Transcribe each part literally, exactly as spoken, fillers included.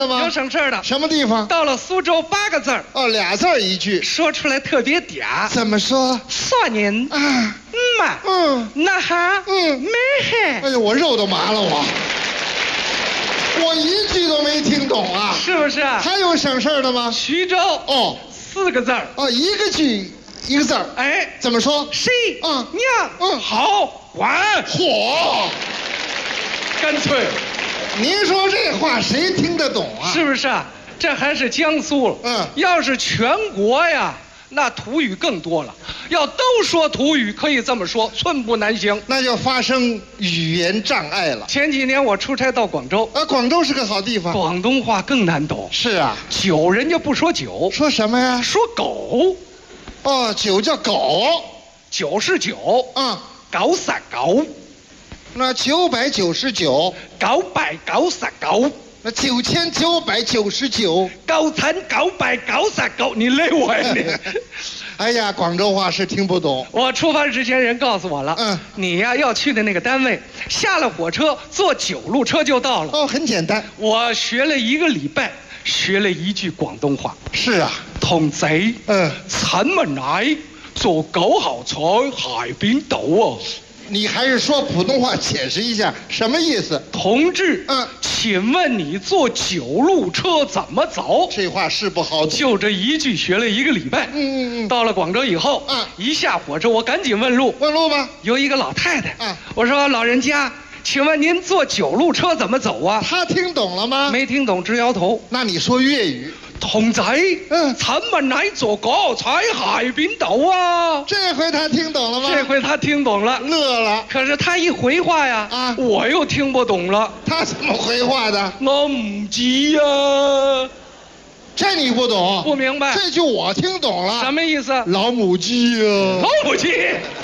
吗？ 有省事儿的。 什么地方？ 到了苏州八个字儿， 哦，俩字儿一句， 说出来特别嗲。 怎么说？ 少年啊， 嗯嘛， 嗯那哈， 嗯， 没嘿， 哎呦，我肉都麻了我，我一句都没听懂啊！ 是不是？ 还有省事儿的吗？ 徐州哦四个字儿， 哦，一个句一个字儿， 哎， 怎么说？ 谁？ 嗯娘， 嗯好，管， 嚯！ 干脆， 您说这话谁听得懂啊？ 是不是啊？这还是江苏了。 嗯要是全国呀，那土语更多了。要都说土语，可以这么说，寸步难行。 那就发生语言障碍了。 前几年我出差到广州， 啊，广州是个好地方。 广东话更难懂。 是啊， 酒人家不说酒， 说什么呀？ 说狗。 哦，酒叫狗。 酒是酒， 啊， 狗是狗， 那九百九十九， 九百九十九， 那九千九百九十九。 九千九百九十九，你累我呀你！ 哎呀，广州话是听不懂。 我出发之前人告诉我了， 嗯你呀要去的那个单位，下了火车坐九路车就到了。 哦，很简单。 我学了一个礼拜，学了一句广东话。 是啊， 同志， 嗯， 陳文乃做九號彩鞋邊度啊？ 你还是说普通话解释一下什么意思？ 同志， 嗯， 请问你坐九路车怎么走？ 这话是不好懂。 就这一句学了一个礼拜。 嗯嗯嗯， 到了广州以后， 嗯一下火车我赶紧问路， 问路吧。 有一个老太太， 嗯我说老人家，请问您坐九路车怎么走啊？ 他听懂了吗？ 没听懂，直摇头。 那你说粤语。 同仔， 嗯陳文乃坐九彩鞋邊度啊？ 这回他听懂了吗？ 这回他听懂了。 乐了。 可是他一回话呀， 啊我又听不懂了。 他怎么回话的？ 我唔知呀， 这你不懂？ 不明白这句我听懂了。 什么意思？ 老母鸡呀、 老母鸡。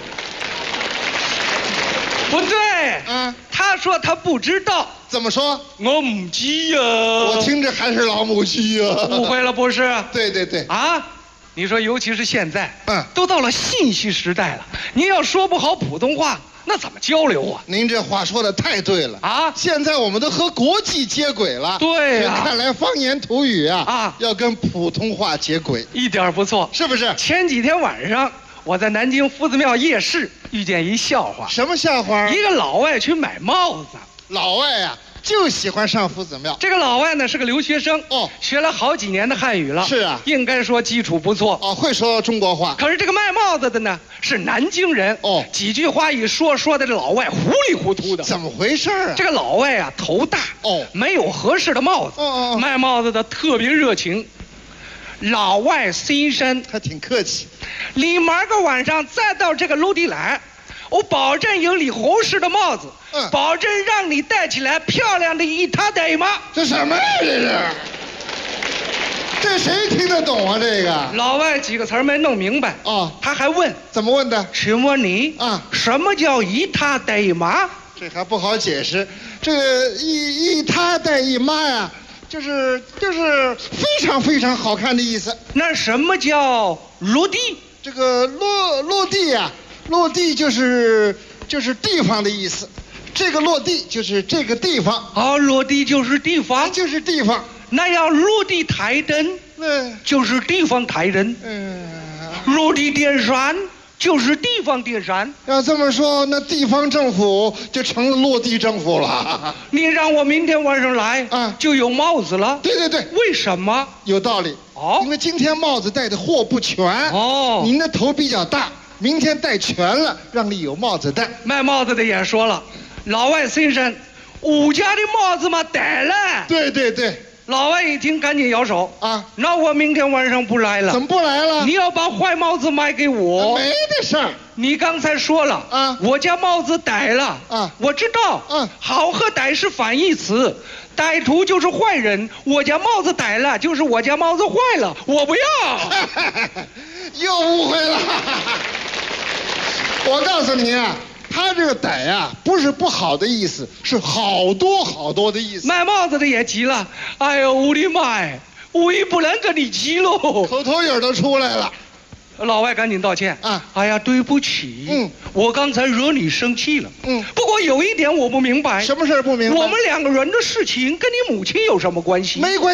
不对， 啊？ 他说他不知道。 怎么说？ 我唔知呀。 我听着还是老母鸡呀、 误会了不是？ 对对对。 啊，你说尤其是现在， 嗯都到了信息时代了，您要说不好普通话，那怎么交流啊？ 您这话说的太对了啊现在我们都和国际接轨了。 对呀这看来方言土语啊啊要跟普通话接轨， 一点儿不错。 是不是？ 前几天晚上，我在南京夫子庙夜市遇见一笑话， 什么笑话？ 一个老外去买帽子。 老外啊就喜欢上夫子庙。 这个老外呢是个留学生， 哦学了好几年的汉语了， 是啊应该说基础不错。 哦，会说中国话。 可是这个卖帽子的呢是南京人， 哦几句话一说，说的这老外糊里糊涂的。 怎么回事啊？ 这个老外啊头大， 哦没有合适的帽子， 哦哦哦卖帽子的特别热情。老外先生， 他挺客气。 你明个晚上再到这个陆地来，我保证有你合适的帽子， 嗯保证让你戴起来漂亮的一塌对吗？ 这什么呀？这是？这谁听得懂啊？这个？ 老外几个词儿没弄明白， 哦， 他还问， 怎么问的？ 请问你啊什么叫一塌对吗？ 这还不好解释。这个一一他带一妈呀，就是就是非常非常好看的意思。 那什么叫落地？ 这个落落地呀、落地就是就是地方的意思。这个落地就是这个地方， 啊，落地就是地方， 就是地方。 那要落地台灯嗯就是地方台灯， 嗯， 落地电扇就是地方电扇。 要这么说，那地方政府就成了落地政府了。 你让我明天晚上来， 啊就有帽子了。 对对对， 为什么？ 有道理。 哦因为今天帽子戴的货不全。 哦您的头比较大，明天戴全了，让你有帽子戴。 卖帽子的也说了，老外先生，我家的帽子嘛戴了。 对对对， 老外一听，赶紧摇手啊那我明天晚上不来了。 怎么不来了？ 你要把坏帽子卖给我。 没的事儿。 你刚才说了啊我家帽子歹了啊我知道， 嗯好和歹是反义词，歹徒就是坏人，我家帽子歹了就是我家帽子坏了，我不要。 又误会了。我告诉你啊，他这个歹呀、不是不好的意思，是好多好多的意思。 卖帽子的也急了，哎呦我的妈呀，我也不能跟你急喽。 口头语都出来了。 老外赶紧道歉啊哎呀对不起， 嗯我刚才惹你生气了， 嗯不过有一点我不明白， 什么事儿不明白？ 我们两个人的事情跟你母亲有什么关系？ 没关系。